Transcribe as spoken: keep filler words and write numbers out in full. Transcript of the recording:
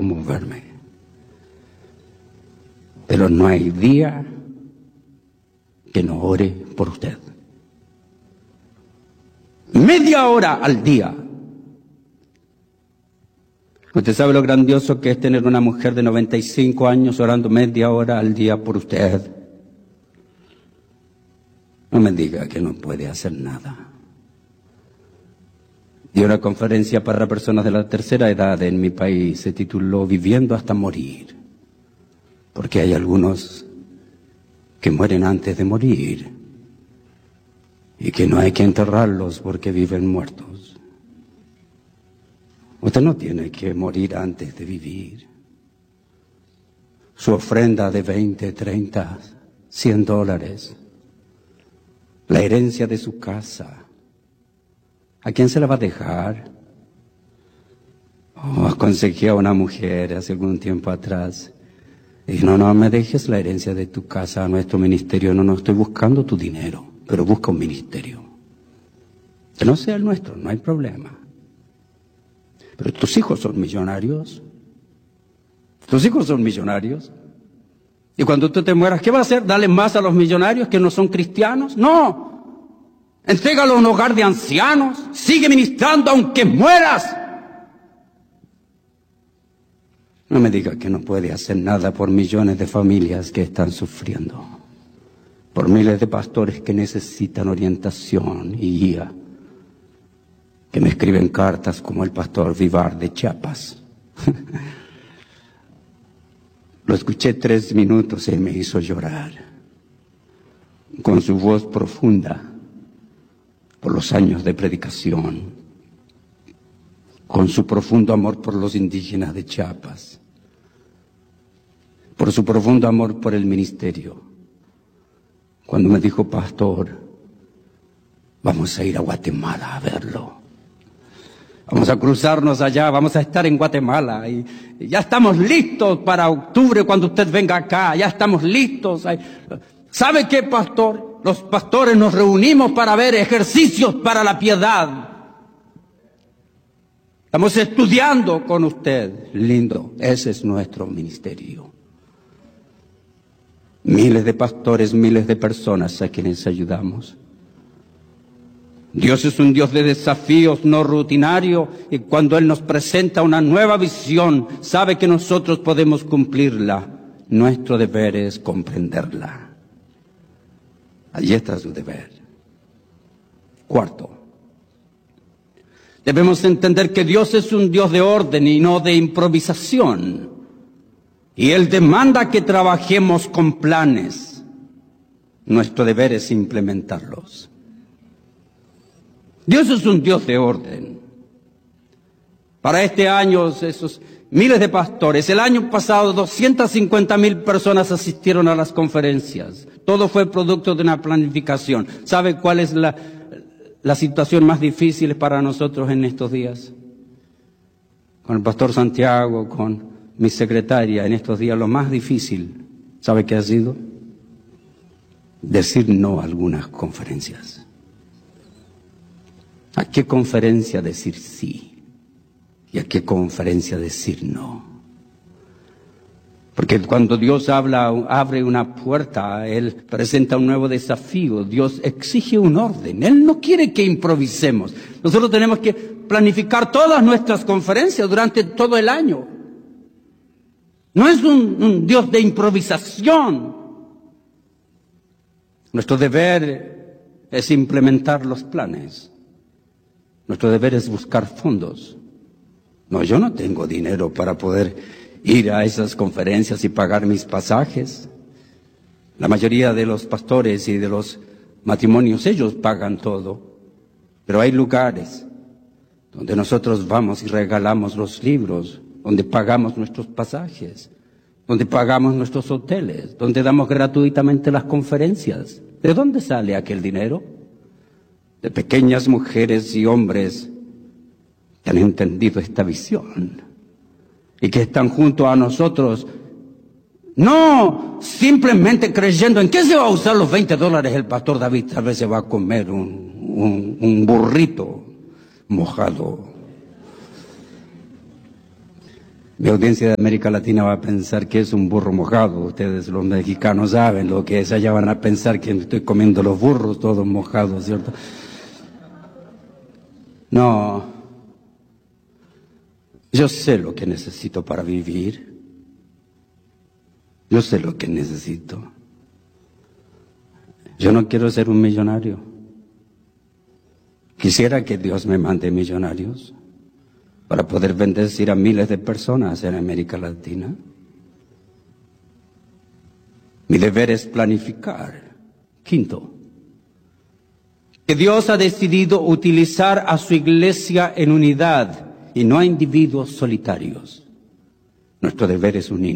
moverme. Pero no hay día que no ore por usted. Media hora al día. Usted sabe lo grandioso que es tener una mujer de noventa y cinco años orando media hora al día por usted. No me diga que no puede hacer nada. Di una conferencia para personas de la tercera edad en mi país, se tituló Viviendo hasta morir. Porque hay algunos que mueren antes de morir y que no hay que enterrarlos porque viven muertos. Usted no tiene que morir antes de vivir. Su ofrenda de veinte, treinta, cien dólares, la herencia de su casa, ¿a quién se la va a dejar? Oh, aconsejé a una mujer hace algún tiempo atrás. Dije, no, no me dejes la herencia de tu casa a nuestro ministerio. No, no estoy buscando tu dinero, pero busca un ministerio. Que no sea el nuestro, no hay problema. Pero tus hijos son millonarios. Tus hijos son millonarios. Y cuando tú te mueras, ¿qué va a hacer? ¿Darle más a los millonarios que no son cristianos? No. Entrégalo a un hogar de ancianos. Sigue ministrando aunque mueras. No me diga que no puede hacer nada por millones de familias que están sufriendo. Por miles de pastores que necesitan orientación y guía. Que me escriben cartas como el pastor Vivar de Chiapas. Lo escuché tres minutos y me hizo llorar. Con su voz profunda, por los años de predicación. Con su profundo amor por los indígenas de Chiapas. Por su profundo amor por el ministerio. Cuando me dijo, pastor, vamos a ir a Guatemala a verlo. Vamos a cruzarnos allá, vamos a estar en Guatemala y, y ya estamos listos para octubre cuando usted venga acá, ya estamos listos. ¿Sabe qué, pastor? Los pastores nos reunimos para ver ejercicios para la piedad. Estamos estudiando con usted. Lindo, ese es nuestro ministerio. Miles de pastores, miles de personas a quienes ayudamos. Dios es un Dios de desafíos, no rutinario, y cuando Él nos presenta una nueva visión, sabe que nosotros podemos cumplirla. Nuestro deber es comprenderla. Allí está su deber. Cuarto, debemos entender que Dios es un Dios de orden y no de improvisación. Y Él demanda que trabajemos con planes. Nuestro deber es implementarlos. Dios es un Dios de orden. Para este año, esos miles de pastores, el año pasado doscientas cincuenta mil personas asistieron a las conferencias. Todo fue producto de una planificación. ¿Sabe cuál es la, la situación más difícil para nosotros en estos días? Con el pastor Santiago, con mi secretaria, en estos días lo más difícil, ¿sabe qué ha sido? Decir no a algunas conferencias. ¿A qué conferencia decir sí? ¿Y a qué conferencia decir no? Porque cuando Dios habla, abre una puerta, Él presenta un nuevo desafío. Dios exige un orden. Él no quiere que improvisemos. Nosotros tenemos que planificar todas nuestras conferencias durante todo el año. No es un, un Dios de improvisación. Nuestro deber es implementar los planes. Nuestro deber es buscar fondos. No, yo no tengo dinero para poder ir a esas conferencias y pagar mis pasajes. La mayoría de los pastores y de los matrimonios, ellos pagan todo. Pero hay lugares donde nosotros vamos y regalamos los libros, donde pagamos nuestros pasajes, donde pagamos nuestros hoteles, donde damos gratuitamente las conferencias. ¿De dónde sale aquel dinero? De pequeñas mujeres y hombres que han entendido esta visión y que están junto a nosotros, no simplemente creyendo en qué se va a usar los veinte dólares el pastor David. Tal vez se va a comer un, un, un burrito mojado. Mi audiencia de América Latina va a pensar que es un burro mojado. Ustedes los mexicanos saben lo que es. Allá van a pensar que estoy comiendo los burros todos mojados, ¿cierto? No. Yo sé lo que necesito para vivir. Yo sé lo que necesito. Yo no quiero ser un millonario. Quisiera que Dios me mande millonarios para poder bendecir a miles de personas en América Latina. Mi deber es planificar. Quinto, que Dios ha decidido utilizar a su iglesia en unidad y no a individuos solitarios. Nuestro deber es unir.